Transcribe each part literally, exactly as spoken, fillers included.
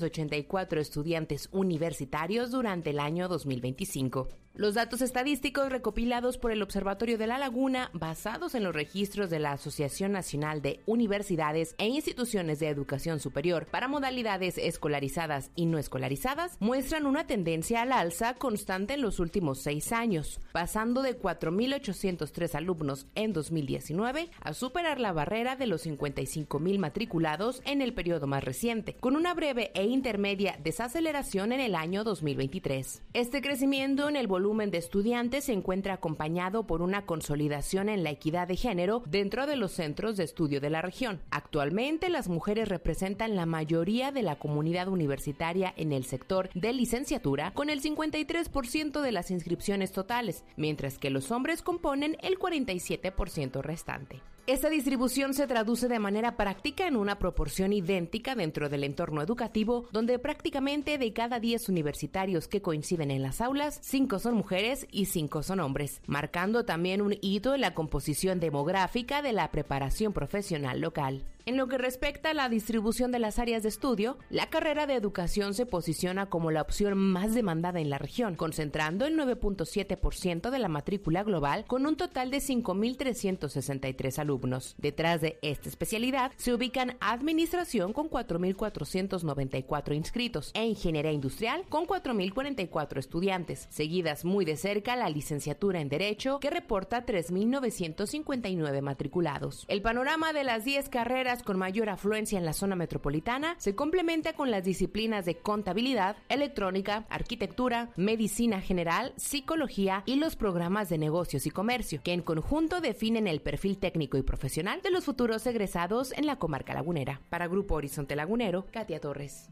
ochenta y cuatro estudiantes universitarios durante el año dos mil veinticinco. Los datos estadísticos recopilados por el Observatorio de la Laguna, basados en los registros de la Asociación Nacional de Universidades e Instituciones de Educación Superior para modalidades escolarizadas y no escolarizadas, muestran una tendencia al alza constante en los últimos seis años, pasando de cuatro mil ochocientos tres alumnos en dos mil diecinueve a superar la barrera de los cincuenta y cinco mil matriculados en el periodo más reciente, con una breve e intermedia desaceleración en el año dos mil veintitrés. Este crecimiento en el volumen de estudiantes se encuentra acompañado por una consolidación en la equidad de género dentro de los centros de estudio de la región. Actualmente, las mujeres representan la mayoría de la comunidad universitaria en el sector de licenciatura, con el cincuenta y tres por ciento de las inscripciones totales, mientras que los hombres componen el cuarenta y siete por ciento restante. Esta distribución se traduce de manera práctica en una proporción idéntica dentro del entorno educativo, donde prácticamente de cada diez universitarios que coinciden en las aulas, cinco son mujeres y cinco son hombres, marcando también un hito en la composición demográfica de la preparación profesional local. En lo que respecta a la distribución de las áreas de estudio, la carrera de educación se posiciona como la opción más demandada en la región, concentrando el nueve punto siete por ciento de la matrícula global con un total de cinco mil trescientos sesenta y tres alumnos. Detrás de esta especialidad se ubican Administración con cuatro mil cuatrocientos noventa y cuatro inscritos e Ingeniería Industrial con cuatro mil cuarenta y cuatro estudiantes, seguidas muy de cerca la Licenciatura en Derecho, que reporta tres mil novecientos cincuenta y nueve matriculados. El panorama de las diez carreras con mayor afluencia en la zona metropolitana se complementa con las disciplinas de contabilidad, electrónica, arquitectura, medicina general, psicología y los programas de negocios y comercio, que en conjunto definen el perfil técnico y profesional de los futuros egresados en la comarca lagunera. Para Grupo Horizonte Lagunero, Katia Torres.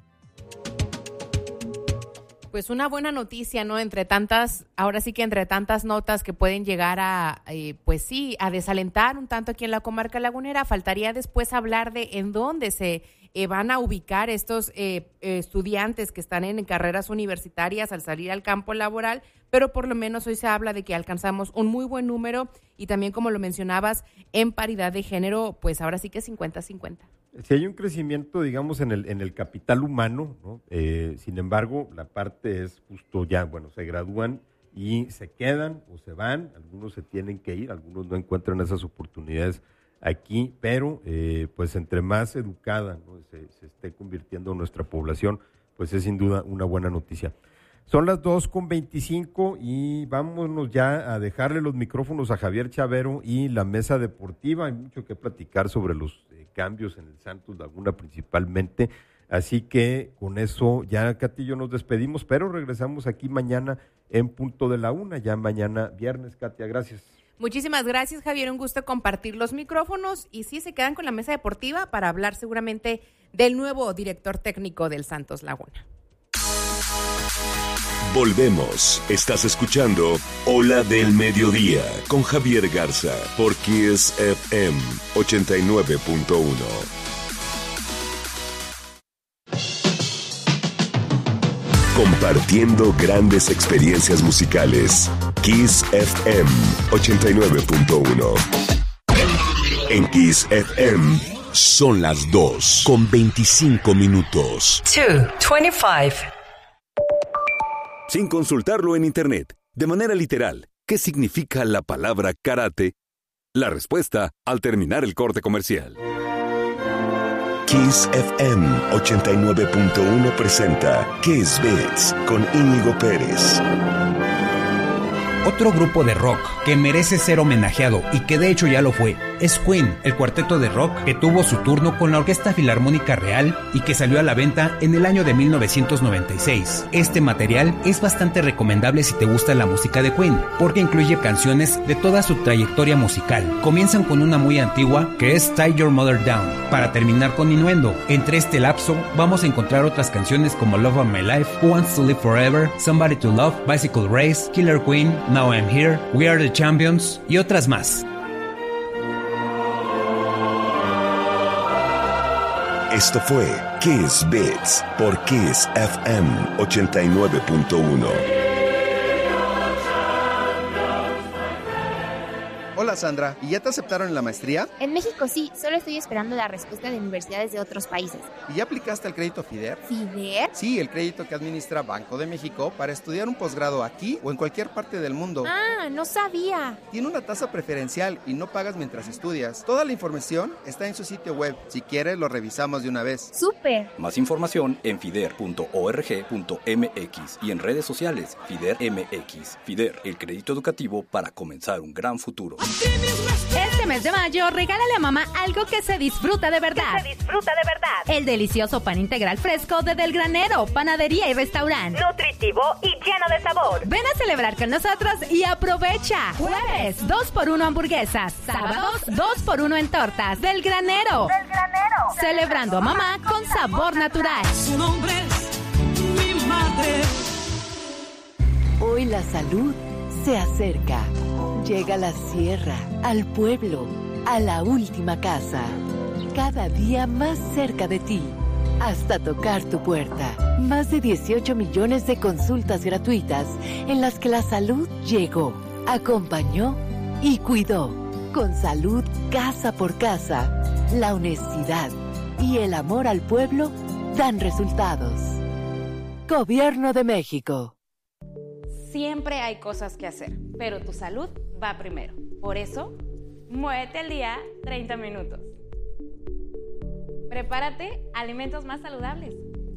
Pues una buena noticia, ¿no? Entre tantas, ahora sí que entre tantas notas que pueden llegar a, eh, pues sí, a desalentar un tanto aquí en la comarca lagunera, faltaría después hablar de en dónde se eh, van a ubicar estos eh, eh, estudiantes que están en carreras universitarias al salir al campo laboral, pero por lo menos hoy se habla de que alcanzamos un muy buen número y también, como lo mencionabas, en paridad de género, pues ahora sí que cincuenta cincuenta. Si hay un crecimiento, digamos, en el en el capital humano, ¿no? Eh, sin embargo, la parte es justo ya, bueno, se gradúan y se quedan o se van, algunos se tienen que ir, algunos no encuentran esas oportunidades aquí, pero eh, pues entre más educada, ¿no? se, se esté convirtiendo nuestra población, pues es sin duda una buena noticia. Son las dos con veinticinco y vámonos ya a dejarle los micrófonos a Javier Chavero y la mesa deportiva. Hay mucho que platicar sobre los eh, cambios en el Santos Laguna principalmente, así que con eso ya Katy y yo nos despedimos, pero regresamos aquí mañana en punto de la una, ya mañana viernes. Katia, gracias. Muchísimas gracias, Javier, un gusto compartir los micrófonos y sí, se quedan con la mesa deportiva para hablar seguramente del nuevo director técnico del Santos Laguna. Volvemos. Estás escuchando Ola del Mediodía con Javier Garza por Kiss F M ochenta y nueve punto uno. Compartiendo grandes experiencias musicales. Kiss F M ochenta y nueve punto uno. En Kiss F M son las dos con veinticinco minutos. dos veinticinco. Sin consultarlo en internet, de manera literal, ¿qué significa la palabra karate? La respuesta al terminar el corte comercial. Kiss F M ochenta y nueve punto uno presenta Kiss Beats con Íñigo Pérez. Otro grupo de rock que merece ser homenajeado y que de hecho ya lo fue es Queen, el cuarteto de rock que tuvo su turno con la Orquesta Filarmónica Real y que salió a la venta en el año de mil novecientos noventa y seis. Este material es bastante recomendable si te gusta la música de Queen, porque incluye canciones de toda su trayectoria musical. Comienzan con una muy antigua que es Tie Your Mother Down, para terminar con Innuendo. Entre este lapso vamos a encontrar otras canciones como Love of My Life, Who Wants to Live Forever, Somebody to Love, Bicycle Race, Killer Queen, Now I'm Here, We Are the Champions y otras más. Esto fue Kiss Beats por Kiss F M ochenta y nueve punto uno. Hola. Hola Sandra, ¿y ya te aceptaron en la maestría? En México sí, solo estoy esperando la respuesta de universidades de otros países. ¿Y ya aplicaste al crédito FIDER? ¿FIDER? Sí, el crédito que administra Banco de México para estudiar un posgrado aquí o en cualquier parte del mundo. Ah, no sabía. Tiene una tasa preferencial y no pagas mientras estudias. Toda la información está en su sitio web. Si quieres, lo revisamos de una vez. ¡Súper! Más información en fider punto org punto m x y en redes sociales FIDER M X. FIDER, el crédito educativo para comenzar un gran futuro. Este mes de mayo, regálale a mamá algo que se disfruta de verdad. Que se disfruta de verdad. El delicioso pan integral fresco de Del Granero, panadería y restaurante. Nutritivo y lleno de sabor. Ven a celebrar con nosotros y aprovecha. Jueves, dos por uno hamburguesas. Sábados, dos por uno en tortas. Del Granero. Del Granero. Celebrando a mamá con sabor natural. Su nombre es mi madre. Hoy la salud se acerca. Llega a la sierra, al pueblo, a la última casa. Cada día más cerca de ti, hasta tocar tu puerta. Más de dieciocho millones de consultas gratuitas en las que la salud llegó, acompañó y cuidó. Con salud casa por casa, la honestidad y el amor al pueblo dan resultados. Gobierno de México. Siempre hay cosas que hacer, pero tu salud va primero. Por eso, muévete al día treinta minutos. Prepárate alimentos más saludables.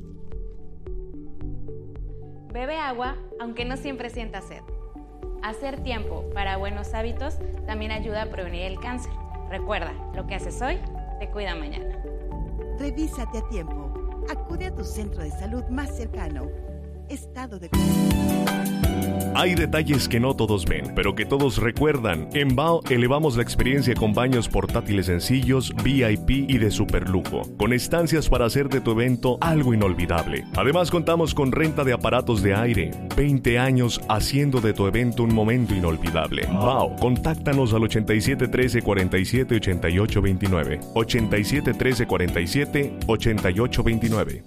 Bebe agua, aunque no siempre sientas sed. Hacer tiempo para buenos hábitos también ayuda a prevenir el cáncer. Recuerda, lo que haces hoy te cuida mañana. Revísate a tiempo. Acude a tu centro de salud más cercano. Estado de... Hay detalles que no todos ven, pero que todos recuerdan. En B A O elevamos la experiencia con baños portátiles sencillos, V I P y de superlujo, con estancias para hacer de tu evento algo inolvidable. Además contamos con renta de aparatos de aire. veinte años haciendo de tu evento un momento inolvidable. B A O, contáctanos al ochenta y siete trece cuarenta y siete ochenta y ocho veintinueve. ochenta y siete trece cuarenta y siete ochenta y ocho veintinueve.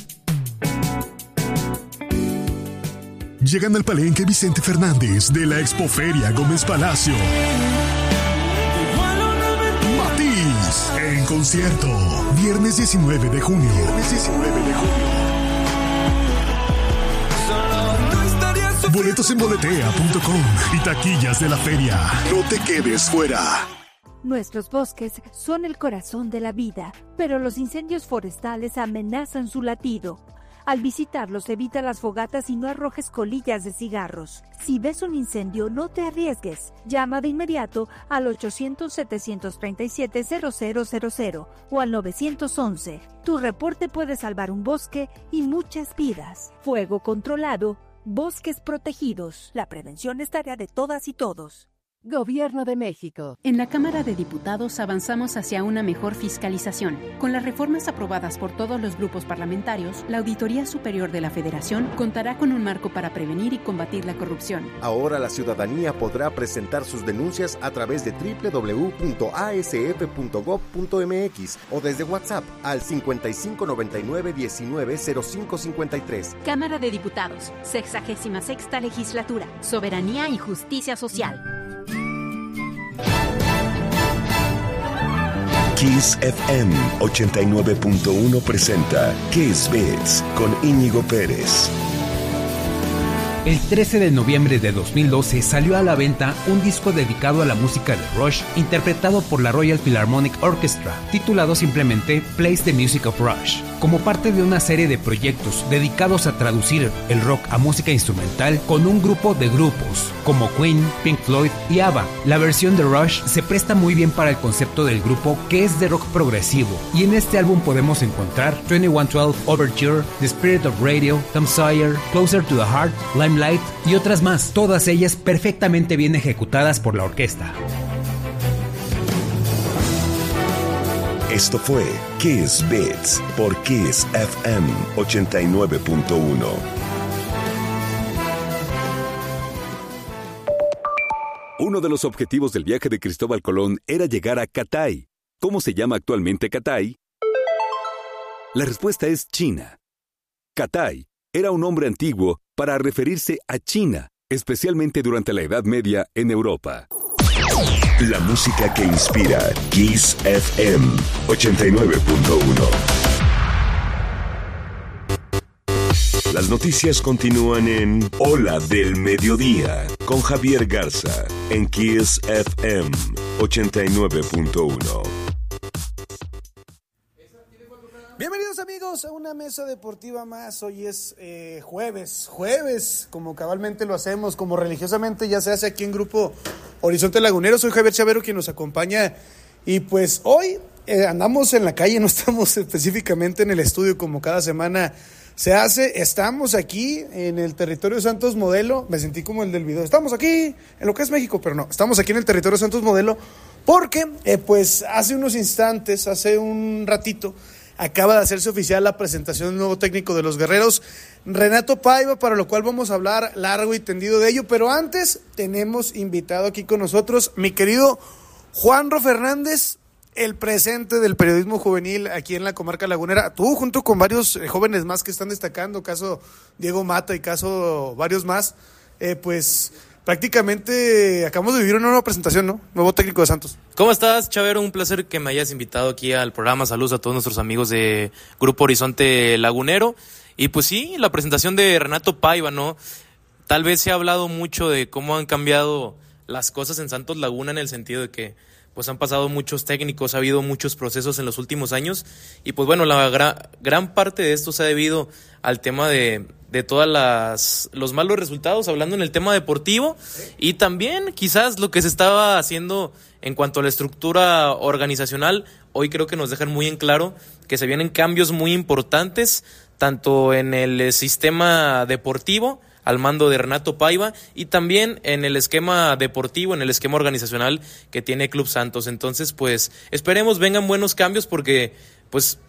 Llegan al Palenque Vicente Fernández de la Expoferia Gómez Palacio. Matiz en concierto. Viernes diecinueve de junio. Viernes diecinueve de junio. Boletos en boletea punto com y taquillas de la feria. No te quedes fuera. Nuestros bosques son el corazón de la vida, pero los incendios forestales amenazan su latido. Al visitarlos, evita las fogatas y no arrojes colillas de cigarros. Si ves un incendio, no te arriesgues. Llama de inmediato al ochocientos, setecientos treinta y siete, cero cero cero cero o al nueve once. Tu reporte puede salvar un bosque y muchas vidas. Fuego controlado, bosques protegidos. La prevención es tarea de todas y todos. Gobierno de México. En la Cámara de Diputados avanzamos hacia una mejor fiscalización. Con las reformas aprobadas por todos los grupos parlamentarios, la Auditoría Superior de la Federación contará con un marco para prevenir y combatir la corrupción. Ahora la ciudadanía podrá presentar sus denuncias a través de doble u doble u doble u punto a s f punto gob punto m x o desde WhatsApp al cincuenta y cinco noventa y nueve diecinueve cero cinco cincuenta y tres. Cámara de Diputados, sexagésima sexta Legislatura, Soberanía y Justicia Social. Kiss F M ochenta y nueve punto uno presenta Kiss Beats con Íñigo Pérez. El trece de noviembre de dos mil doce salió a la venta un disco dedicado a la música de Rush, interpretado por la Royal Philharmonic Orchestra, titulado simplemente Plays the Music of Rush. Como parte de una serie de proyectos dedicados a traducir el rock a música instrumental con un grupo de grupos, como Queen, Pink Floyd y ABBA, la versión de Rush se presta muy bien para el concepto del grupo, que es de rock progresivo, y en este álbum podemos encontrar veintiuno doce, Overture, The Spirit of Radio, Tom Sawyer, Closer to the Heart, Limelight y otras más, todas ellas perfectamente bien ejecutadas por la orquesta. Esto fue Kiss Beats por Kiss F M ochenta y nueve punto uno. Uno de los objetivos del viaje de Cristóbal Colón era llegar a Catay. ¿Cómo se llama actualmente Catay? La respuesta es China. Catay era un nombre antiguo para referirse a China, especialmente durante la Edad Media en Europa. La música que inspira. Kiss F M ochenta y nueve punto uno. Las noticias continúan en Ola del Mediodía con Javier Garza en Kiss F M ochenta y nueve punto uno. Bienvenidos amigos a una mesa deportiva más. Hoy es eh, jueves, jueves, como cabalmente lo hacemos, como religiosamente ya se hace aquí en Grupo Horizonte Lagunero. Soy Javier Chavero quien nos acompaña y pues hoy eh, andamos en la calle, no estamos específicamente en el estudio como cada semana se hace. Estamos aquí en el territorio Santos Modelo, me sentí como el del video, estamos aquí en lo que es México, pero no, estamos aquí en el territorio Santos Modelo porque eh, pues hace unos instantes, hace un ratito, acaba de hacerse oficial la presentación del nuevo técnico de los Guerreros, Renato Paiva, para lo cual vamos a hablar largo y tendido de ello. Pero antes tenemos invitado aquí con nosotros mi querido Juanro Fernández, el presente del periodismo juvenil aquí en la comarca lagunera. Tú junto con varios eh, jóvenes más que están destacando, caso Diego Mata y caso varios más, eh, pues prácticamente acabamos de vivir una nueva presentación, ¿no? Nuevo técnico de Santos. ¿Cómo estás, Chavero? Un placer que me hayas invitado aquí al programa. Saludos a todos nuestros amigos de Grupo Horizonte Lagunero. Y pues sí, la presentación de Renato Paiva, ¿no? Tal vez se ha hablado mucho de cómo han cambiado las cosas en Santos Laguna, en el sentido de que pues han pasado muchos técnicos, ha habido muchos procesos en los últimos años. Y pues bueno, la gra- gran parte de esto se ha debido al tema de... de todas las los malos resultados, hablando en el tema deportivo, y también quizás lo que se estaba haciendo en cuanto a la estructura organizacional. Hoy creo que nos dejan muy en claro que se vienen cambios muy importantes, tanto en el sistema deportivo al mando de Renato Paiva y también en el esquema deportivo, en el esquema organizacional que tiene Club Santos. Entonces, pues esperemos vengan buenos cambios, porque pues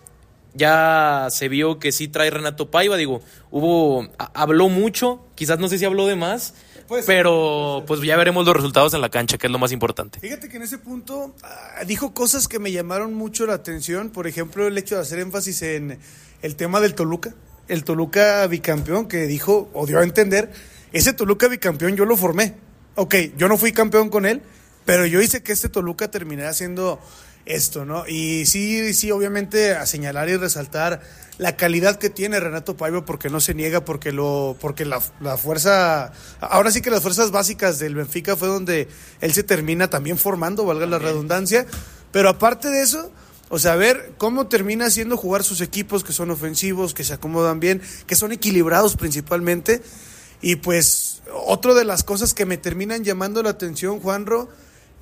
ya se vio que sí trae Renato Paiva. Digo, hubo, habló mucho, quizás no sé si habló de más, pues, pero pues ya veremos los resultados en la cancha, que es lo más importante. Fíjate que en ese punto uh, dijo cosas que me llamaron mucho la atención. Por ejemplo, el hecho de hacer énfasis en el tema del Toluca, el Toluca bicampeón, que dijo, o dio a entender, ese Toluca bicampeón yo lo formé. Ok, yo no fui campeón con él, pero yo hice que este Toluca terminara siendo esto, ¿no? Y sí, sí, obviamente a señalar y resaltar la calidad que tiene Renato Paiva, porque no se niega, porque lo, porque la, la fuerza, ahora sí que las fuerzas básicas del Benfica fue donde él se termina también formando, valga la redundancia, pero aparte de eso, o sea, ver cómo termina haciendo jugar sus equipos, que son ofensivos, que se acomodan bien, que son equilibrados principalmente. Y pues, otra de las cosas que me terminan llamando la atención, Juanro,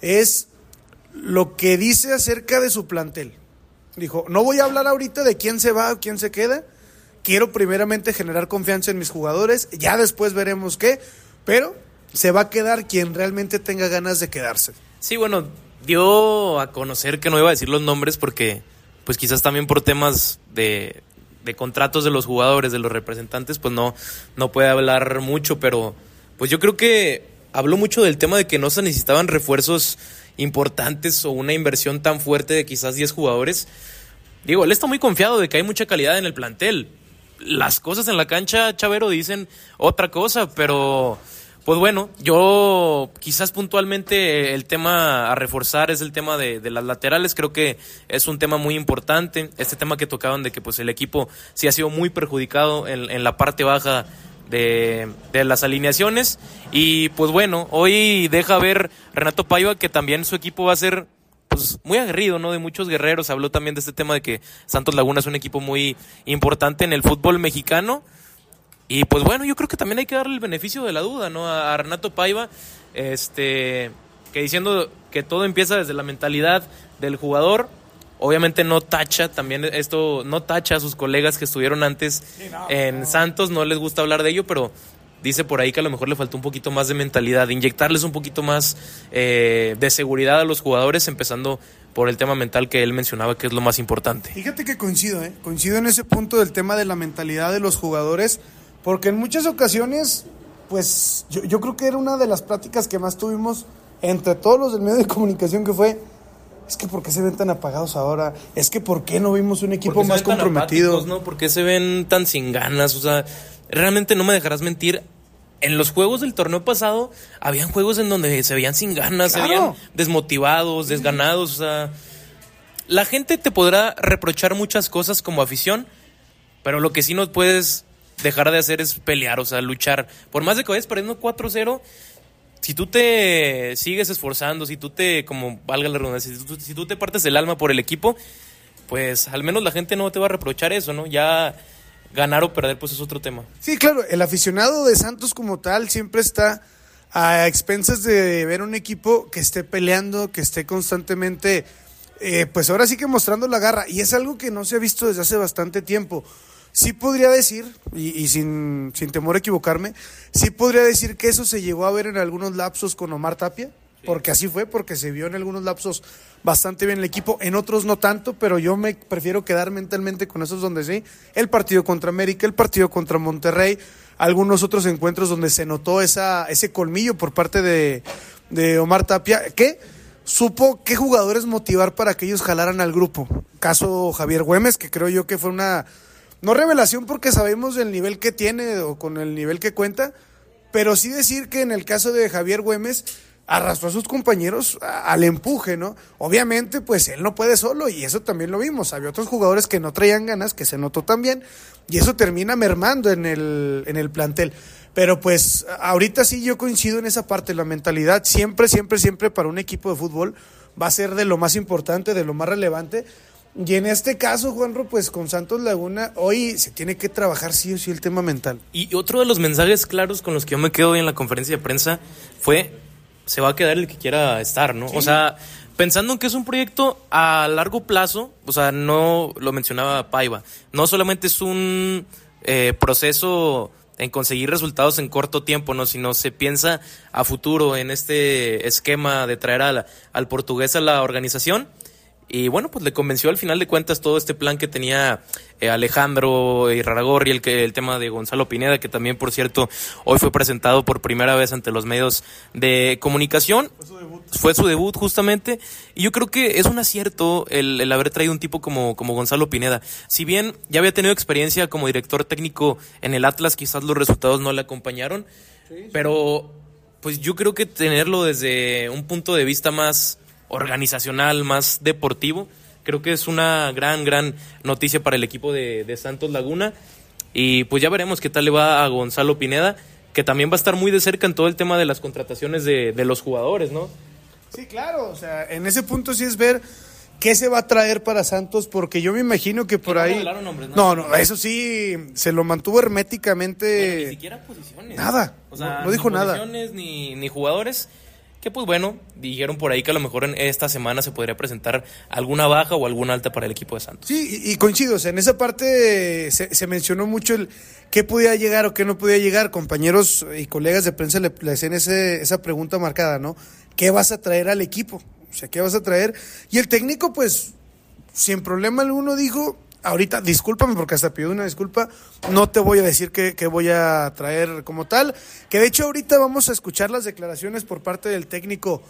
es lo que dice acerca de su plantel. Dijo, no voy a hablar ahorita de quién se va o quién se queda, quiero primeramente generar confianza en mis jugadores, ya después veremos qué, pero se va a quedar quien realmente tenga ganas de quedarse. Sí, bueno, dio a conocer que no iba a decir los nombres porque pues quizás también por temas de, de contratos de los jugadores, de los representantes, pues no, no puede hablar mucho, pero pues yo creo que habló mucho del tema de que no se necesitaban refuerzos importantes o una inversión tan fuerte de quizás diez jugadores. Digo, él está muy confiado de que hay mucha calidad en el plantel. Las cosas en la cancha, Chavero, dicen otra cosa, pero pues bueno, yo quizás puntualmente el tema a reforzar es el tema de, de las laterales. Creo que es un tema muy importante, este tema que tocaban de que pues el equipo sí ha sido muy perjudicado en, en la parte baja De, de las alineaciones. Y pues bueno, hoy deja ver Renato Paiva que también su equipo va a ser pues muy aguerrido, ¿no? De muchos guerreros. Habló también de este tema de que Santos Laguna es un equipo muy importante en el fútbol mexicano. Y pues bueno, yo creo que también hay que darle el beneficio de la duda, ¿no? A, a Renato Paiva, este, que diciendo que todo empieza desde la mentalidad del jugador. Obviamente no tacha, también esto no tacha a sus colegas que estuvieron antes sí, no, en no. Santos, no les gusta hablar de ello, pero dice por ahí que a lo mejor le faltó un poquito más de mentalidad, de inyectarles un poquito más eh, de seguridad a los jugadores, empezando por el tema mental que él mencionaba que es lo más importante. Fíjate que coincido, ¿eh? coincido en ese punto del tema de la mentalidad de los jugadores, porque en muchas ocasiones, pues yo, yo creo que era una de las pláticas que más tuvimos entre todos los del medio de comunicación, que fue: es que ¿por qué se ven tan apagados ahora? Es que ¿por qué no vimos un equipo más comprometido? Apáticos, ¿no? ¿Por qué se ven tan sin ganas? O sea, realmente no me dejarás mentir. en los juegos del torneo pasado, habían juegos en donde se veían sin ganas, claro. se veían desmotivados, desganados, o sea, la gente te podrá reprochar muchas cosas como afición, pero lo que sí no puedes dejar de hacer es pelear, o sea, luchar. Por más de que vayas perdiendo cuatro cero, si tú te sigues esforzando, si tú te, como valga la redundancia, si tú, si tú te partes el alma por el equipo, pues al menos la gente no te va a reprochar eso, ¿no? Ya ganar o perder, pues es otro tema. Sí, claro, el aficionado de Santos como tal siempre está a expensas de ver un equipo que esté peleando, que esté constantemente, eh, pues ahora sí que mostrando la garra, y es algo que no se ha visto desde hace bastante tiempo. Sí podría decir, y, y sin, sin temor a equivocarme, sí podría decir que eso se llegó a ver en algunos lapsos con Omar Tapia, sí. porque así fue, porque se vio en algunos lapsos bastante bien el equipo, en otros no tanto, pero yo me prefiero quedar mentalmente con esos donde sí, el partido contra América, el partido contra Monterrey, algunos otros encuentros donde se notó esa, ese colmillo por parte de, de Omar Tapia, que supo qué jugadores motivar para que ellos jalaran al grupo. Caso Javier Güemes, que creo yo que fue una, no revelación porque sabemos el nivel que tiene o con el nivel que cuenta, pero sí decir que en el caso de Javier Güemes arrastró a sus compañeros al empuje, ¿no? Obviamente, pues él no puede solo, y eso también lo vimos. Había otros jugadores que no traían ganas, que se notó también, y eso termina mermando en el, en el plantel. Pero pues ahorita sí yo coincido en esa parte, la mentalidad siempre, siempre, siempre para un equipo de fútbol va a ser de lo más importante, de lo más relevante. Y en este caso, Juanro, pues con Santos Laguna, hoy se tiene que trabajar sí o sí el tema mental. Y otro de los mensajes claros con los que yo me quedo hoy en la conferencia de prensa fue: se va a quedar el que quiera estar, ¿no? Sí. O sea, pensando en que es un proyecto a largo plazo, o sea, no lo mencionaba Paiva, no solamente es un eh, proceso en conseguir resultados en corto tiempo, no, sino se piensa a futuro en este esquema de traer a la, al portugués a la organización. Y bueno, pues le convenció al final de cuentas todo este plan que tenía eh, Alejandro Irarrágorri, el, que, el tema de Gonzalo Pineda, que también, por cierto, hoy fue presentado por primera vez ante los medios de comunicación. Fue su debut. Fue su debut, justamente. Y yo creo que es un acierto el, el haber traído un tipo como, como Gonzalo Pineda. Si bien ya había tenido experiencia como director técnico en el Atlas, quizás los resultados no le acompañaron, sí, sí. pero pues yo creo que tenerlo desde un punto de vista más organizacional, más deportivo, creo que es una gran, gran noticia para el equipo de, de Santos Laguna. Y pues ya veremos qué tal le va a Gonzalo Pineda, que también va a estar muy de cerca en todo el tema de las contrataciones de, de los jugadores, ¿no? Sí, claro, o sea, en ese punto sí es ver qué se va a traer para Santos, porque yo me imagino que por ahí... No, nombres, no, no, eso sí, se lo mantuvo herméticamente... Pero ni siquiera posiciones. Nada, o sea, no, no dijo ni nada. Posiciones, ni, ni jugadores... Que pues bueno, dijeron por ahí que a lo mejor en esta semana se podría presentar alguna baja o alguna alta para el equipo de Santos. Sí, y, y coincido, o sea, en esa parte se, se mencionó mucho el qué podía llegar o qué no podía llegar. Compañeros y colegas de prensa le, le hacían ese, esa pregunta marcada, ¿no? ¿Qué vas a traer al equipo? O sea, ¿qué vas a traer? Y el técnico, pues, sin problema alguno dijo... Ahorita, discúlpame porque hasta pidió una disculpa, no te voy a decir que, que voy a traer como tal, que de hecho ahorita vamos a escuchar las declaraciones por parte del técnico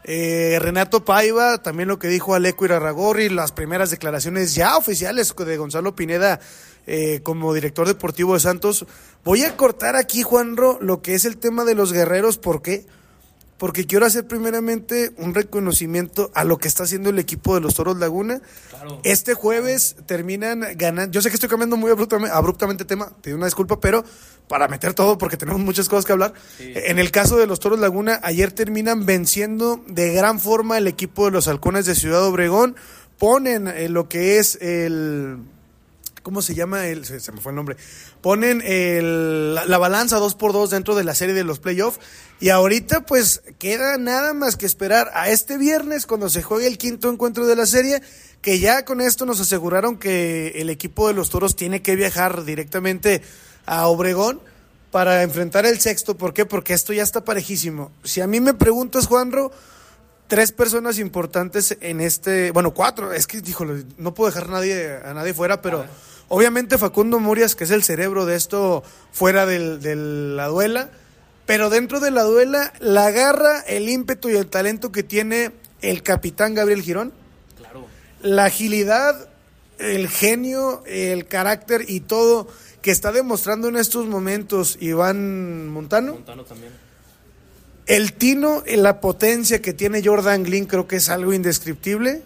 eh, Renato Paiva, también lo que dijo Alejo Irarrágorri, las primeras declaraciones ya oficiales de Gonzalo Pineda eh, como director deportivo de Santos. Voy a cortar aquí, Juanro, lo que es el tema de los guerreros, ¿por qué? Porque quiero hacer primeramente un reconocimiento a lo que está haciendo el equipo de los Toros Laguna. Claro. Este jueves terminan ganando. Yo sé que estoy cambiando muy abruptamente, abruptamente tema, pido una disculpa, pero para meter todo, porque tenemos muchas cosas que hablar. Sí. En el caso de los Toros Laguna, ayer terminan venciendo de gran forma el equipo de los Halcones de Ciudad Obregón. Ponen eh, lo que es el... ¿Cómo se llama? El, se, se me fue el nombre. Ponen el, la, la balanza dos por dos dentro de la serie de los playoffs. Y ahorita pues queda nada más que esperar a este viernes cuando se juegue el quinto encuentro de la serie, que ya con esto nos aseguraron que el equipo de los Toros tiene que viajar directamente a Obregón para enfrentar el sexto. ¿Por qué? Porque esto ya está parejísimo. Si a mí me preguntas, Juanro, tres personas importantes en este, bueno, cuatro, es que, híjole, no puedo dejar a nadie, a nadie fuera, pero obviamente Facundo Murias, que es el cerebro de esto fuera del, de la duela, pero dentro de la duela, la garra, el ímpetu y el talento que tiene el capitán Gabriel Girón, claro, la agilidad, el genio, el carácter y todo que está demostrando en estos momentos Iván Montano. Montano también. El tino, la potencia que tiene Jordan Glynn creo que es algo indescriptible.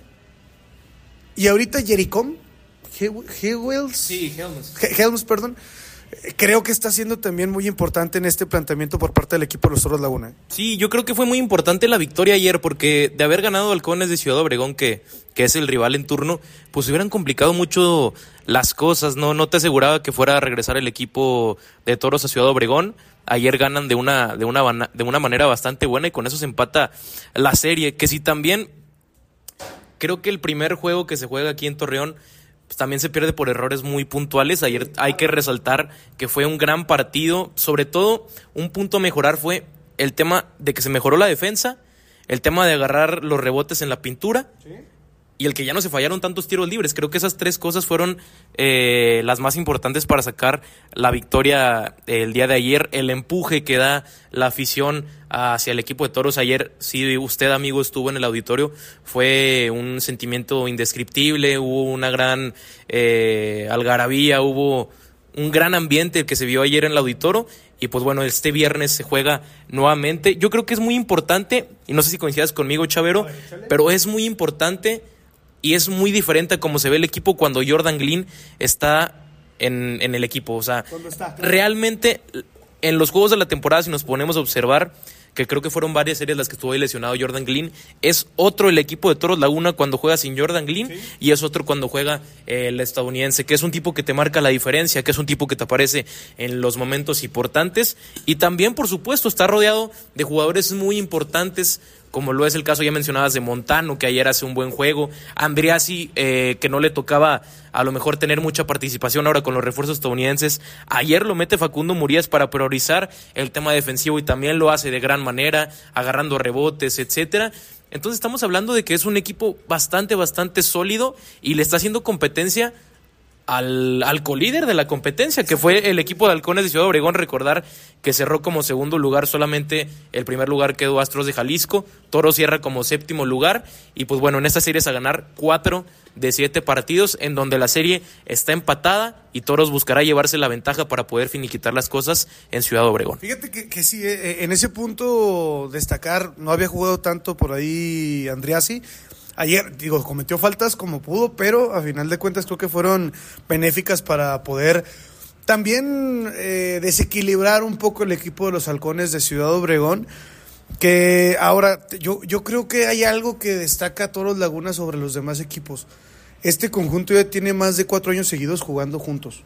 Y ahorita Jericom, Hewells, sí, Helms. Helms, perdón, creo que está siendo también muy importante en este planteamiento por parte del equipo de los Toros Laguna. Sí, yo creo que fue muy importante la victoria ayer, porque de haber ganado Halcones de Ciudad Obregón, que, que es el rival en turno, pues hubieran complicado mucho las cosas, ¿no? No te aseguraba que fuera a regresar el equipo de Toros a Ciudad Obregón. Ayer ganan de una, de una, de una manera bastante buena y con eso se empata la serie, que si también creo que el primer juego que se juega aquí en Torreón pues también se pierde por errores muy puntuales. Ayer hay que resaltar que fue un gran partido, sobre todo un punto a mejorar fue el tema de que se mejoró la defensa, el tema de agarrar los rebotes en la pintura, ¿sí? Y el que ya no se fallaron tantos tiros libres. Creo que esas tres cosas fueron eh, las más importantes para sacar la victoria el día de ayer. El empuje que da la afición hacia el equipo de Toros ayer, si usted, amigo, estuvo en el auditorio, fue un sentimiento indescriptible. Hubo una gran eh, algarabía, hubo un gran ambiente el que se vio ayer en el auditorio. Y pues bueno, este viernes se juega nuevamente. Yo creo que es muy importante, y no sé si coincidas conmigo, Chavero, pero es muy importante y es muy diferente a cómo se ve el equipo cuando Jordan Glynn está en, en el equipo. O sea, realmente en los juegos de la temporada, si nos ponemos a observar, que creo que fueron varias series las que estuvo ahí lesionado Jordan Glynn, es otro el equipo de Toros Laguna cuando juega sin Jordan Glynn, ¿sí? Y es otro cuando juega eh, el estadounidense, que es un tipo que te marca la diferencia, que es un tipo que te aparece en los momentos importantes, y también, por supuesto, está rodeado de jugadores muy importantes, como lo es el caso, ya mencionabas, de Montano, que ayer hace un buen juego, Andriassi, eh, que no le tocaba a lo mejor tener mucha participación ahora con los refuerzos estadounidenses, ayer lo mete Facundo Murías para priorizar el tema defensivo y también lo hace de gran manera, agarrando rebotes, etcétera. Entonces estamos hablando de que es un equipo bastante, bastante sólido y le está haciendo competencia al, al colíder de la competencia, que fue el equipo de Halcones de Ciudad Obregón. Recordar que cerró como segundo lugar, solamente el primer lugar quedó Astros de Jalisco, Toros cierra como séptimo lugar, y pues bueno, en esta serie es a ganar cuatro de siete partidos, en donde la serie está empatada y Toros buscará llevarse la ventaja para poder finiquitar las cosas en Ciudad Obregón. Fíjate que, que sí, eh, en ese punto destacar, no había jugado tanto por ahí Andriassi. Ayer, digo, cometió faltas como pudo, pero a final de cuentas creo que fueron benéficas para poder también eh, desequilibrar un poco el equipo de los Halcones de Ciudad Obregón, que ahora yo, yo creo que hay algo que destaca a Toros Laguna sobre los demás equipos. Este conjunto ya tiene más de cuatro años seguidos jugando juntos,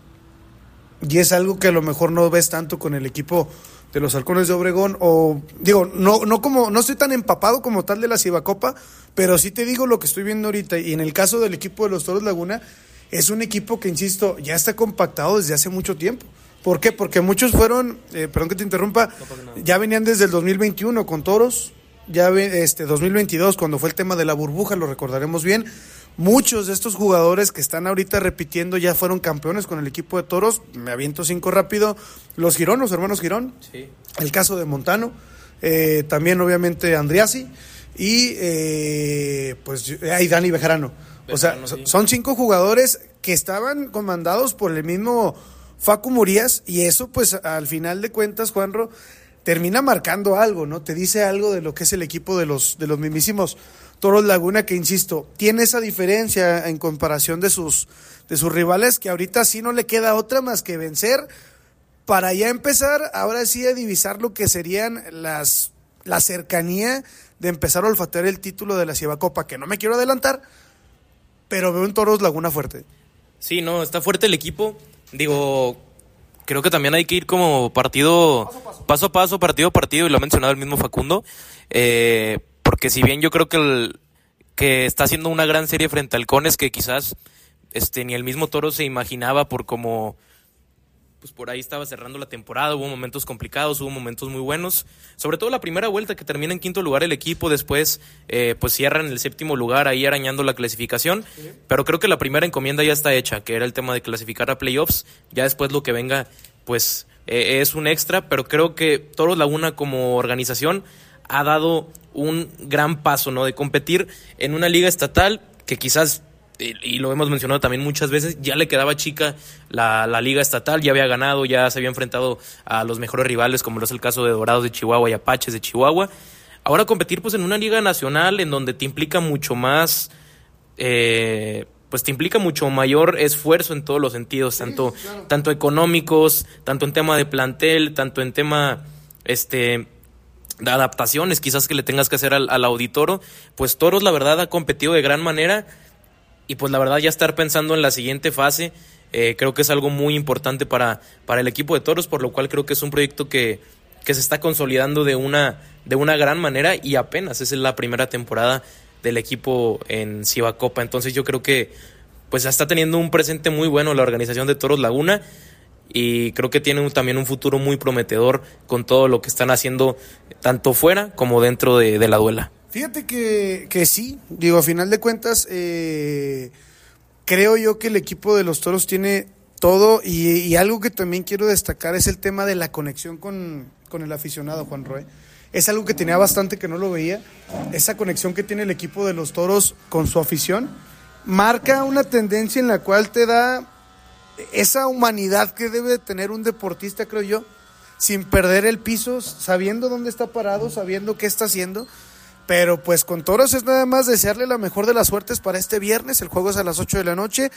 y es algo que a lo mejor no ves tanto con el equipo de los Halcones de Obregón, o digo, no, no como, no estoy tan empapado como tal de la Cibacopa, pero sí te digo lo que estoy viendo ahorita, y en el caso del equipo de los Toros Laguna, es un equipo que, insisto, ya está compactado desde hace mucho tiempo. ¿Por qué? Porque muchos fueron, eh, perdón que te interrumpa, no, ya venían desde el dos mil veintiuno con Toros, ya este dos mil veintidós, cuando fue el tema de la burbuja, lo recordaremos bien. Muchos de estos jugadores que están ahorita repitiendo ya fueron campeones con el equipo de Toros. Me aviento cinco rápido. Los Girón, los hermanos Girón. Sí. El caso de Montano. Eh, también, obviamente, Andriassi. Y, eh, pues, hay Dani Bejarano. O sea, sí. Son cinco jugadores que estaban comandados por el mismo Facu Murías. Y eso, pues, al final de cuentas, Juanro, termina marcando algo, ¿no? Te dice algo de lo que es el equipo de los, de los mismísimos Toros Laguna, que, insisto, tiene esa diferencia en comparación de sus, de sus rivales, que ahorita sí no le queda otra más que vencer para ya empezar, ahora sí, a divisar lo que serían las, la cercanía de empezar a olfatear el título de la Cibacopa, que no me quiero adelantar, pero veo un Toros Laguna fuerte. Sí, no, está fuerte el equipo, digo, creo que también hay que ir como partido, paso a paso, paso, a paso partido a partido, y lo ha mencionado el mismo Facundo, eh... porque si bien yo creo que, el, que está haciendo una gran serie frente a Halcones, que quizás este, ni el mismo Toro se imaginaba por cómo, pues por ahí estaba cerrando la temporada, hubo momentos complicados, hubo momentos muy buenos, sobre todo la primera vuelta que termina en quinto lugar el equipo, después eh, pues cierran en el séptimo lugar ahí arañando la clasificación, sí. Pero creo que la primera encomienda ya está hecha, que era el tema de clasificar a playoffs, ya después lo que venga pues eh, es un extra, pero creo que Toros Laguna como organización ha dado un gran paso, ¿no? De competir en una liga estatal que quizás y lo hemos mencionado también muchas veces, ya le quedaba chica la, la liga estatal, ya había ganado, ya se había enfrentado a los mejores rivales, como lo es el caso de Dorados de Chihuahua y Apaches de Chihuahua. Ahora competir pues en una liga nacional en donde te implica mucho más, eh, pues te implica mucho mayor esfuerzo en todos los sentidos, tanto, sí, claro. tanto económicos, tanto en tema de plantel, tanto en tema este de adaptaciones quizás que le tengas que hacer al, al auditorio. Pues Toros la verdad ha competido de gran manera. Y pues la verdad ya estar pensando en la siguiente fase, eh, creo que es algo muy importante para, para el equipo de Toros, por lo cual creo que es un proyecto que, que se está consolidando de una, de una gran manera y apenas es la primera temporada del equipo en Cibacopa. Entonces yo creo que pues está teniendo un presente muy bueno la organización de Toros Laguna y creo que tiene un, también un futuro muy prometedor con todo lo que están haciendo tanto fuera como dentro de, de la duela. Fíjate que, que sí, digo, a final de cuentas, eh, creo yo que el equipo de los Toros tiene todo y, y algo que también quiero destacar es el tema de la conexión con, con el aficionado, Juan Roy. Es algo que tenía bastante que no lo veía, esa conexión que tiene el equipo de los Toros con su afición, marca una tendencia en la cual te da esa humanidad que debe tener un deportista, creo yo, sin perder el piso, sabiendo dónde está parado, sabiendo qué está haciendo. Pero pues con Toros es nada más desearle la mejor de las suertes para este viernes. El juego es a las ocho de la noche.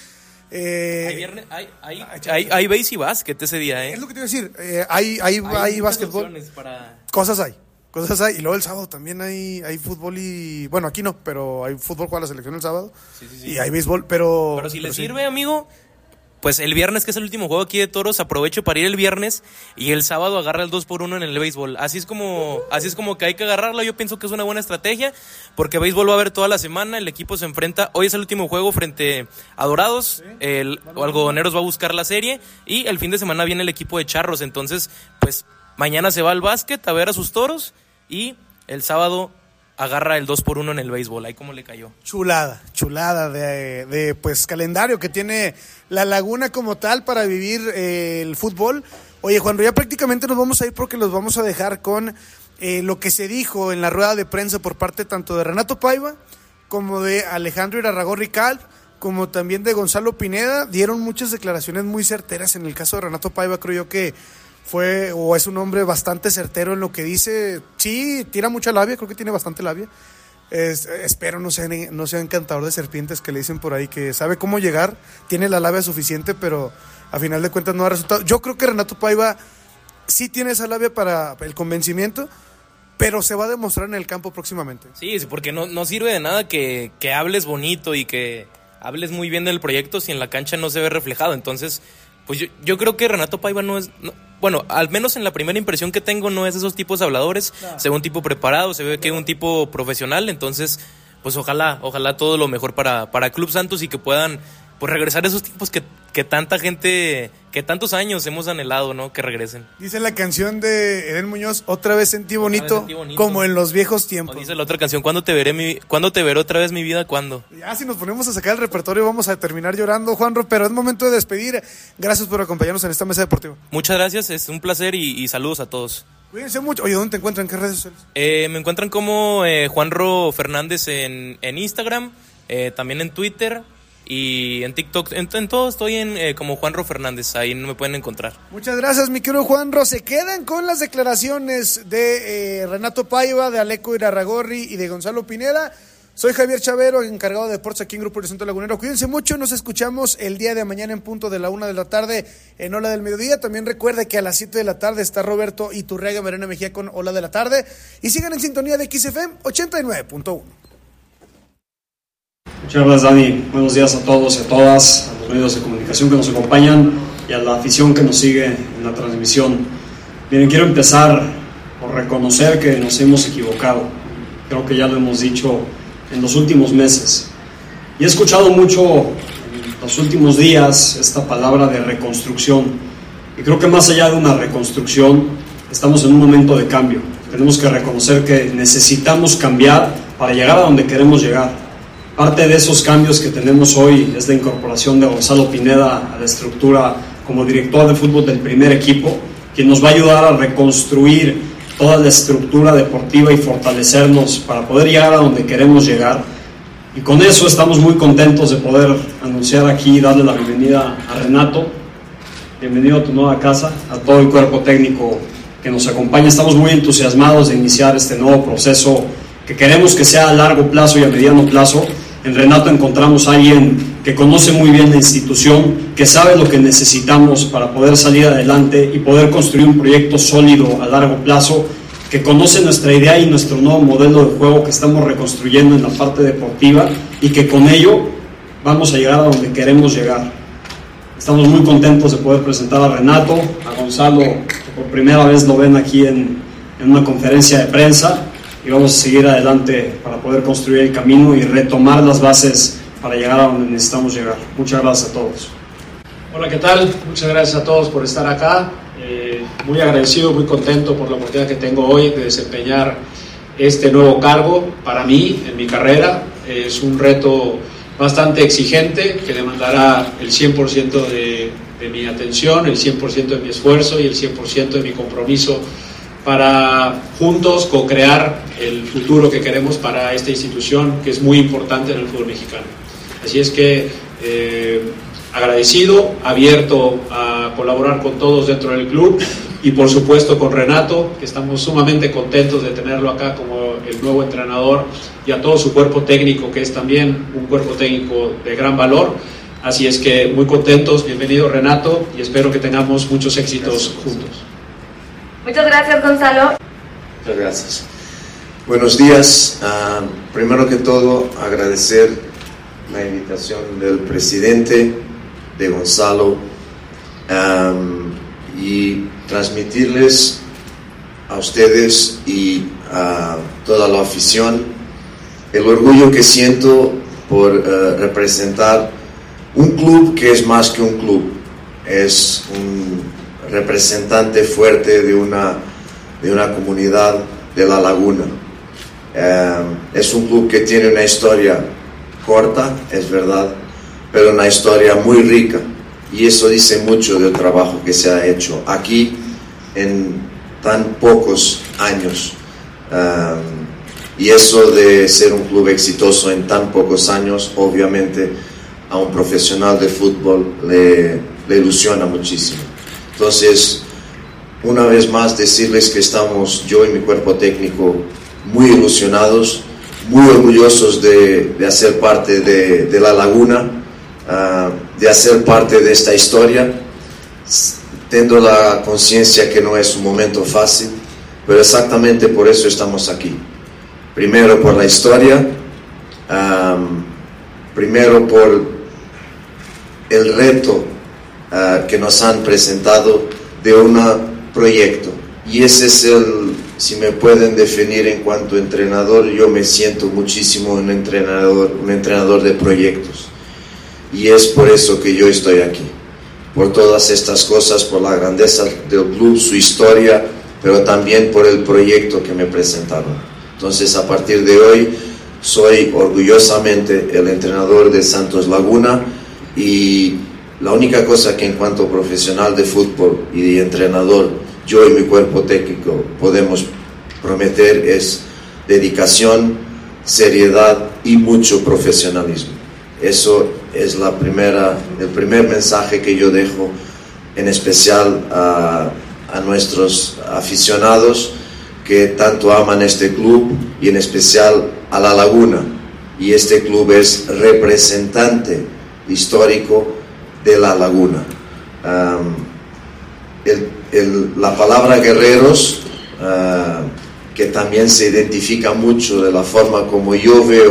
Eh, hay, viernes, hay, hay, hay, hay base y básquet ese día, ¿eh? Es lo que te iba a decir. Eh, hay hay, hay, hay básquetbol. Para... Cosas hay. Cosas hay. Y luego el sábado también hay, hay fútbol y... Bueno, aquí no, pero hay fútbol para la selección el sábado. Sí, sí, sí. Y hay béisbol, pero... Pero si pero le sí. sirve, amigo... Pues el viernes, que es el último juego aquí de Toros, aprovecho para ir el viernes y el sábado agarra el dos por uno en el béisbol. Así es como así es como que hay que agarrarla. Yo pienso que es una buena estrategia porque béisbol va a haber toda la semana. El equipo se enfrenta, hoy es el último juego frente a Dorados, ¿sí? El Algodoneros va a buscar la serie y el fin de semana viene el equipo de Charros. Entonces, pues mañana se va al básquet a ver a sus Toros y el sábado agarra el dos por uno en el béisbol, ahí como le cayó. Chulada, chulada de, de pues calendario que tiene la Laguna como tal para vivir eh, el fútbol. Oye, Juan, ya prácticamente nos vamos a ir porque los vamos a dejar con eh, lo que se dijo en la rueda de prensa por parte tanto de Renato Paiva como de Alejandro Irarrágorri Calv, como también de Gonzalo Pineda. Dieron muchas declaraciones muy certeras. En el caso de Renato Paiva creo yo que fue o es un hombre bastante certero en lo que dice. Sí, tira mucha labia, creo que tiene bastante labia. Es, espero no sea, no sea encantador de serpientes que le dicen por ahí, que sabe cómo llegar, tiene la labia suficiente, pero a final de cuentas no ha resultado. Yo creo que Renato Paiva sí tiene esa labia para el convencimiento, pero se va a demostrar en el campo próximamente. Sí, porque no, no sirve de nada que, que hables bonito y que hables muy bien del proyecto si en la cancha no se ve reflejado. Entonces, pues yo, yo creo que Renato Paiva no es... No, bueno, al menos en la primera impresión que tengo no es de esos tipos de habladores. Claro. Se ve un tipo preparado, se ve que es un tipo profesional. Entonces, pues ojalá, ojalá todo lo mejor para, para Club Santos y que puedan pues regresar esos tipos que, que tanta gente, que tantos años hemos anhelado, ¿no? Que regresen. Dice la canción de Edén Muñoz, otra vez sentí bonito, sentí bonito. Como en los viejos tiempos. O dice la otra canción, ¿cuándo te veré mi, ¿cuándo te veré otra vez mi vida? ¿Cuándo? Ya si nos ponemos a sacar el repertorio vamos a terminar llorando, Juanro, pero es momento de despedir. Gracias por acompañarnos en esta mesa deportiva. Muchas gracias, es un placer y, y saludos a todos. Cuídense mucho. Oye, ¿dónde te encuentran? ¿En qué redes sociales? Eh, me encuentran como eh, Juanro Fernández en, en Instagram, eh, también en Twitter y en TikTok. En, en todo estoy en eh, como Juanro Fernández, ahí no me pueden encontrar. Muchas gracias, mi querido Juanro. Se quedan con las declaraciones de eh, Renato Paiva, de Aleco Irarrágorri y de Gonzalo Pineda. Soy Javier Chavero, encargado de deportes aquí en Grupo Horizonte Lagunero. Cuídense mucho, nos escuchamos el día de mañana en punto de la una de la tarde en Ola del Mediodía. También recuerde que a las siete de la tarde está Roberto Iturriaga Merena Mejía con Ola de la Tarde. Y sigan en sintonía de X F M ochenta y nueve punto uno. Muchas gracias, Dani. Buenos días a todos y a todas, a los medios de comunicación que nos acompañan y a la afición que nos sigue en la transmisión. Miren, quiero empezar por reconocer que nos hemos equivocado. Creo que ya lo hemos dicho en los últimos meses. Y he escuchado mucho en los últimos días esta palabra de reconstrucción. Y creo que más allá de una reconstrucción, estamos en un momento de cambio. Tenemos que reconocer que necesitamos cambiar para llegar a donde queremos llegar. Parte de esos cambios que tenemos hoy es la incorporación de Gonzalo Pineda a la estructura como director de fútbol del primer equipo, quien nos va a ayudar a reconstruir toda la estructura deportiva y fortalecernos para poder llegar a donde queremos llegar. Y con eso estamos muy contentos de poder anunciar aquí y darle la bienvenida a Renato. Bienvenido a tu nueva casa, a todo el cuerpo técnico que nos acompaña. Estamos muy entusiasmados de iniciar este nuevo proceso que queremos que sea a largo plazo y a mediano plazo. En Renato encontramos a alguien que conoce muy bien la institución, que sabe lo que necesitamos para poder salir adelante y poder construir un proyecto sólido a largo plazo, que conoce nuestra idea y nuestro nuevo modelo de juego que estamos reconstruyendo en la parte deportiva y que con ello vamos a llegar a donde queremos llegar. Estamos muy contentos de poder presentar a Renato, a Gonzalo, que por primera vez lo ven aquí en, en una conferencia de prensa, y vamos a seguir adelante para poder construir el camino y retomar las bases para llegar a donde necesitamos llegar. Muchas gracias a todos. Hola, ¿qué tal? Muchas gracias a todos por estar acá. Eh, muy agradecido, muy contento por la oportunidad que tengo hoy de desempeñar este nuevo cargo para mí en mi carrera. Eh, es un reto bastante exigente que demandará el cien por ciento de, de mi atención, el cien por ciento de mi esfuerzo y el cien por ciento de mi compromiso para juntos co-crear el futuro que queremos para esta institución, que es muy importante en el fútbol mexicano. Así es que eh, agradecido, abierto a colaborar con todos dentro del club y por supuesto con Renato, que estamos sumamente contentos de tenerlo acá como el nuevo entrenador, y a todo su cuerpo técnico, que es también un cuerpo técnico de gran valor. Así es que muy contentos, bienvenido Renato, y espero que tengamos muchos éxitos juntos. Muchas gracias, Gonzalo. Muchas gracias. Buenos días. Uh, primero que todo, agradecer la invitación del presidente, de Gonzalo, um, y transmitirles a ustedes y a toda la afición el orgullo que siento por uh, representar un club que es más que un club. Es un representante fuerte de una, de una comunidad de La Laguna. Eh, es un club que tiene una historia corta, es verdad, pero una historia muy rica, y eso dice mucho del trabajo que se ha hecho aquí en tan pocos años. Eh, y eso de ser un club exitoso en tan pocos años, obviamente a un profesional de fútbol le, le ilusiona muchísimo. Entonces, una vez más decirles que estamos, yo y mi cuerpo técnico, muy ilusionados, muy orgullosos de, de hacer parte de, de La Laguna, uh, de hacer parte de esta historia, teniendo la conciencia que no es un momento fácil, pero exactamente por eso estamos aquí. Primero por la historia, um, primero por el reto Uh, que nos han presentado de un proyecto, y ese es el, si me pueden definir en cuanto a entrenador, yo me siento muchísimo un entrenador, un entrenador de proyectos, y es por eso que yo estoy aquí, por todas estas cosas, por la grandeza del club, su historia, pero también por el proyecto que me presentaron. Entonces, a partir de hoy soy orgullosamente el entrenador de Santos Laguna, y la única cosa que en cuanto profesional de fútbol y de entrenador, yo y mi cuerpo técnico podemos prometer es dedicación, seriedad y mucho profesionalismo. Eso es la primera, el primer mensaje que yo dejo, en especial a, a nuestros aficionados que tanto aman este club, y en especial a La Laguna. Y este club es representante histórico de La Laguna. Um, el, el, la palabra guerreros, uh, que también se identifica mucho de la forma como yo veo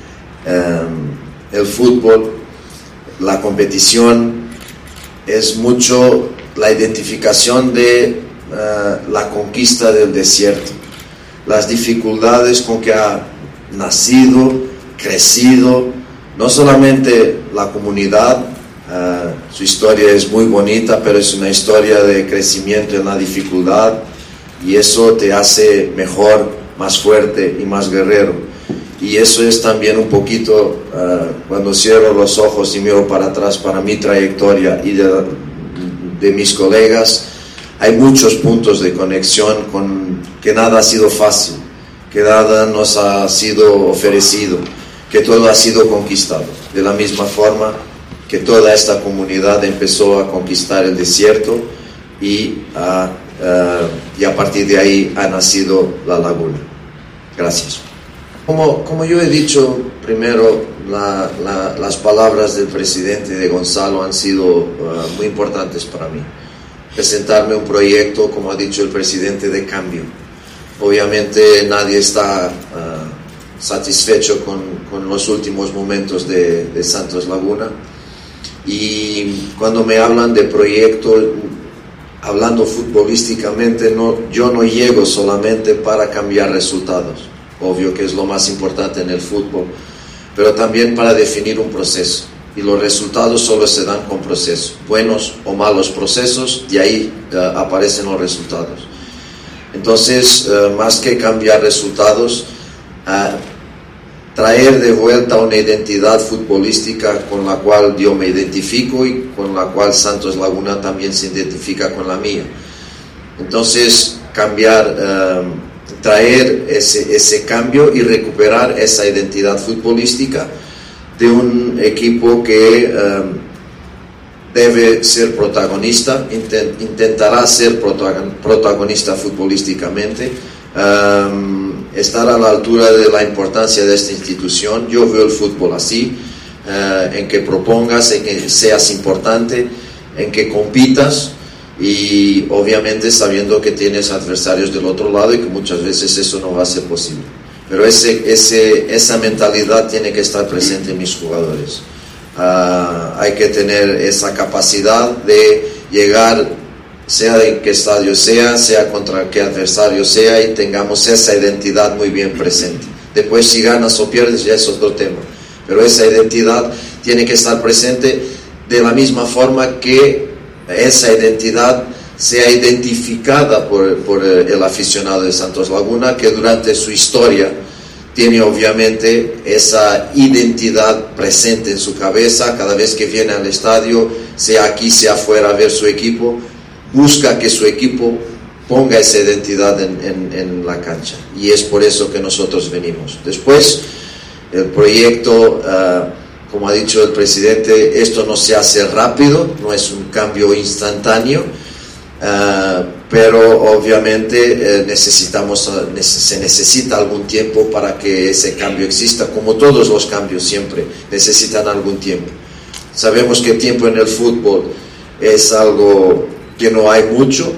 um, el fútbol, la competición, es mucho la identificación de uh, la conquista del desierto, las dificultades con que ha nacido, crecido, no solamente la comunidad. Uh, su historia es muy bonita, pero es una historia de crecimiento en la dificultad, y eso te hace mejor, más fuerte y más guerrero. Y eso es también un poquito, uh, cuando cierro los ojos y miro para atrás para mi trayectoria y de, de mis colegas, hay muchos puntos de conexión con que nada ha sido fácil, que nada nos ha sido ofrecido, que todo ha sido conquistado, de la misma forma que toda esta comunidad empezó a conquistar el desierto y a, uh, y a partir de ahí ha nacido la laguna. Gracias. Como, como yo he dicho primero, la, la, las palabras del presidente de Gonzalo han sido uh, muy importantes para mí. Presentarme un proyecto, como ha dicho el presidente, de cambio. Obviamente nadie está uh, satisfecho con, con los últimos momentos de, de Santos Laguna. Y cuando me hablan de proyecto, hablando futbolísticamente, no, yo no llego solamente para cambiar resultados, obvio que es lo más importante en el fútbol, pero también para definir un proceso. Y los resultados solo se dan con procesos, buenos o malos procesos, y ahí uh, aparecen los resultados. Entonces, uh, más que cambiar resultados, uh, traer de vuelta una identidad futbolística con la cual yo me identifico y con la cual Santos Laguna también se identifica con la mía. Entonces, cambiar, uh, traer ese, ese cambio y recuperar esa identidad futbolística de un equipo que um, debe ser protagonista, intent, intentará ser protagonista futbolísticamente, um, estar a la altura de la importancia de esta institución. Yo veo el fútbol así, uh, en que propongas, en que seas importante, en que compitas y obviamente sabiendo que tienes adversarios del otro lado y que muchas veces eso no va a ser posible. Pero ese, ese, esa mentalidad tiene que estar presente en mis jugadores. Uh, hay que tener esa capacidad de llegar, sea en qué estadio sea, sea contra qué adversario sea, y tengamos esa identidad muy bien presente. Después, si ganas o pierdes, ya es otro tema. Pero esa identidad tiene que estar presente de la misma forma que esa identidad sea identificada por, por el aficionado de Santos Laguna, que durante su historia tiene obviamente esa identidad presente en su cabeza. Cada vez que viene al estadio, sea aquí, sea afuera, a ver su equipo, busca que su equipo ponga esa identidad en, en, en la cancha, y es por eso que nosotros venimos. Después, el proyecto, uh, como ha dicho el presidente, esto no se hace rápido, no es un cambio instantáneo. Uh, pero obviamente eh, necesitamos, uh, se necesita algún tiempo para que ese cambio exista, como todos los cambios siempre necesitan algún tiempo. Sabemos que el tiempo en el fútbol es algo que no hay mucho,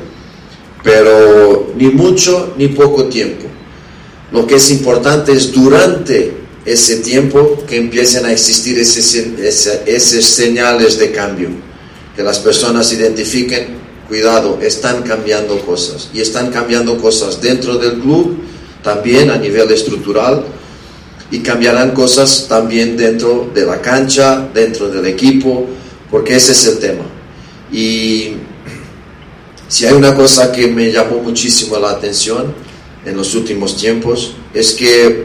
pero ni mucho ni poco tiempo. Lo que es importante es durante ese tiempo que empiecen a existir ese, ese, esas señales de cambio, que las personas identifiquen. Cuidado, están cambiando cosas, y están cambiando cosas dentro del club, también a nivel estructural, y cambiarán cosas también dentro de la cancha, dentro del equipo, porque ese es el tema. Y si hay una cosa que me llamó muchísimo la atención en los últimos tiempos, es que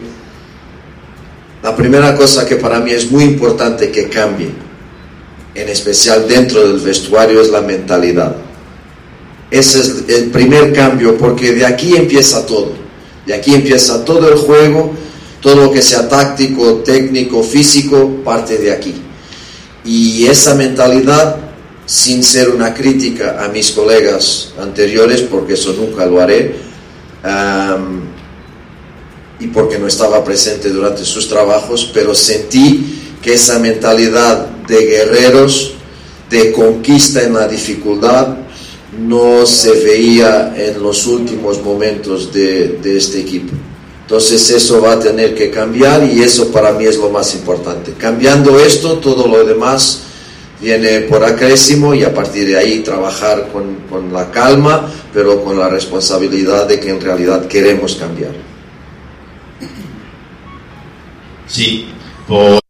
la primera cosa que para mí es muy importante que cambie, en especial dentro del vestuario, es la mentalidad. Ese es el primer cambio, porque de aquí empieza todo. De aquí empieza todo el juego, todo lo que sea táctico, técnico, físico, parte de aquí. Y esa mentalidad, sin ser una crítica a mis colegas anteriores, porque eso nunca lo haré, um, y porque no estaba presente durante sus trabajos, pero sentí que esa mentalidad de guerreros, de conquista en la dificultad, no se veía en los últimos momentos de, de este equipo. Entonces eso va a tener que cambiar, y eso para mí es lo más importante. Cambiando esto, todo lo demás viene por acrésimo, y a partir de ahí trabajar con, con la calma, pero con la responsabilidad de que en realidad queremos cambiar. Sí, por...